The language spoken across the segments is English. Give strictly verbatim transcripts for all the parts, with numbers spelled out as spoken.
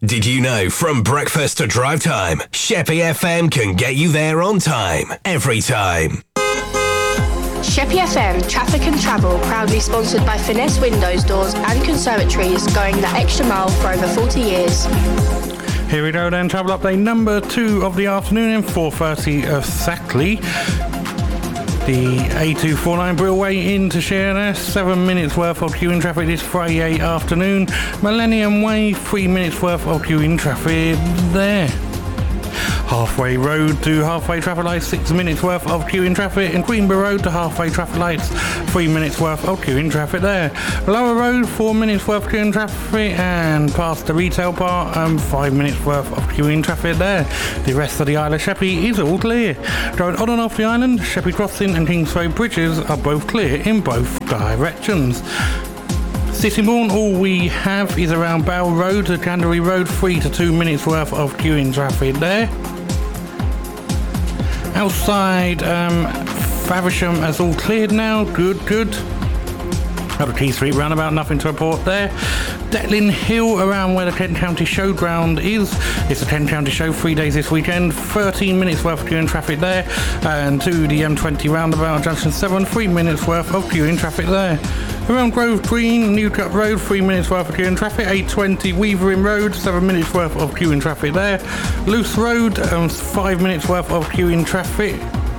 Did you know from breakfast to drive time, Sheppey F M can get you there on time, every time. Sheppey F M Traffic and Travel, proudly sponsored by Finesse Windows, Doors and Conservatories, going the extra mile for over forty years. Here we go then, travel update number two of the afternoon in four thirty exactly. The A two forty-nine Brillway into Sheerness, seven minutes worth of queuing traffic this Friday afternoon. Millennium Way, three minutes worth of queuing traffic there. Halfway Road to Halfway traffic lights, six minutes worth of queuing traffic. And Queenborough Road to Halfway traffic lights, three minutes worth of queuing traffic there. Lower Road, four minutes worth of queuing traffic. And past the retail part, um, five minutes worth of queuing traffic there. The rest of the Isle of Sheppey is all clear. Going on and off the island, Sheppey Crossing and Kingsway Bridges are both clear in both directions. Sittingbourne, all we have is around Bell Road to Canterbury Road, three to two minutes worth of queuing traffic there. Outside um, Faversham is all cleared now, good, good. Out of Key Street roundabout, nothing to report there. Detlin Hill, around where the Kent County Showground is. It's the Kent County Show, three days this weekend, thirteen minutes worth of queuing traffic there. And to the M twenty roundabout, Junction seven, three minutes worth of queuing traffic there. Around Grove Green, Newcut Road, three minutes worth of queuing traffic. eight twenty Weavering Road, seven minutes worth of queuing traffic there. Luce Road, um, five minutes worth of queuing traffic.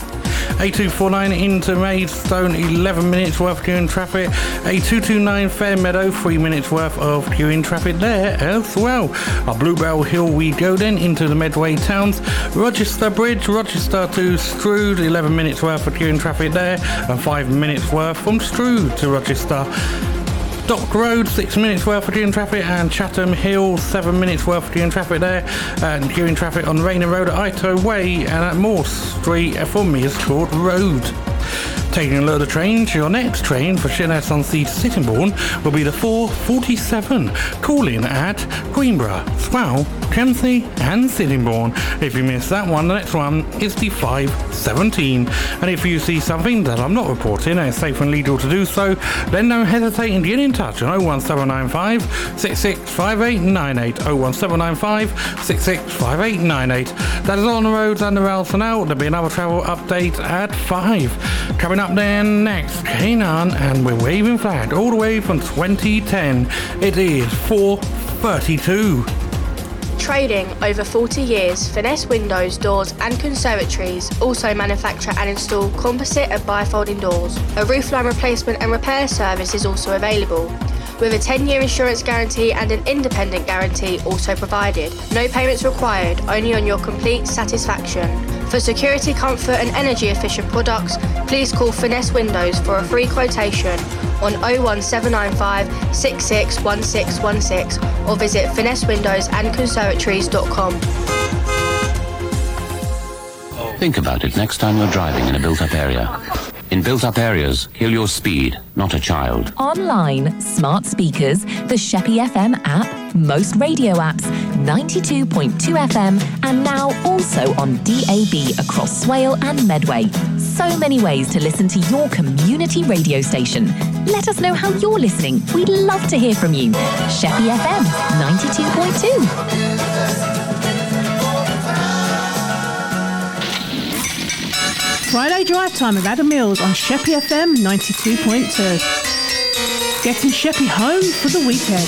A two forty-nine into Maidstone, eleven minutes worth of queuing traffic. A two twenty-nine Fairmeadow, three minutes worth of queuing traffic there as well. Our Bluebell Hill we go then into the Medway towns. Rochester Bridge, Rochester to Strood, eleven minutes worth of queuing traffic there. And five minutes worth from Strood to Rochester. Dock Road, six minutes worth of queuing traffic, and Chatham Hill, seven minutes worth of queuing traffic there, and queuing traffic on Rainer Road at Ito Way and at Morse Street for Mears Court Road. Taking a look at the trains, your next train for Sheerness-on-Sea to Sittingbourne will be the four forty-seven, calling at Queenborough, Swell, Kempsey and Sittingbourne. If you miss that one, the next one is the five seventeen. And if you see something that I'm not reporting and it's safe and legal to do so, then don't hesitate and get in touch on oh one seven nine five, six six five eight nine eight, oh one seven nine five, six six five eight nine eight. That is on the roads and the rails for now. There'll be another travel update at five. Coming up then next, Kanan and We're Waving Flag, all the way from twenty ten. It is four thirty-two. Trading over forty years, Finesse Windows, Doors and Conservatories also manufacture and install composite and bifolding doors. A roofline replacement and repair service is also available, with a ten-year insurance guarantee and an independent guarantee also provided. No payments required, only on your complete satisfaction. For security, comfort and energy efficient products, please call Finesse Windows for a free quotation on oh one seven nine five, six six one six one six or visit finesse windows and conservatories dot com. Think about it next time you're driving in a built-up area. In built-up areas, kill your speed, not a child. Online, smart speakers, the Sheppey F M app, most radio apps, ninety-two point two F M, and now also on D A B across Swale and Medway. So many ways to listen to your community radio station. Let us know how you're listening. We'd love to hear from you. Sheppey F M, ninety-two point two. Friday drive time with Adam Mills on Sheppey F M ninety-two point two. Getting Sheppey home for the weekend.